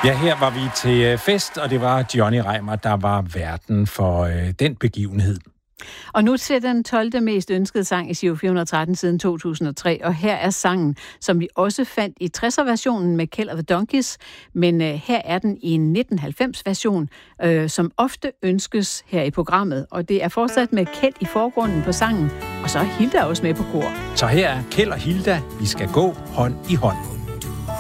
Ja, her var vi til fest, og det var Johnny Reimer, der var værten for den begivenhed. Og nu til den 12. mest ønskede sang i Giro 413 siden 2003, og her er sangen, som vi også fandt i 60'er-versionen med Kjeld og the Donkeys, men her er den i en 1990-version, som ofte ønskes her i programmet, og det er fortsat med Kjeld i forgrunden på sangen, og så er Hilda også med på kor. Så her er Kjeld og Hilda, vi skal gå hånd i hånd.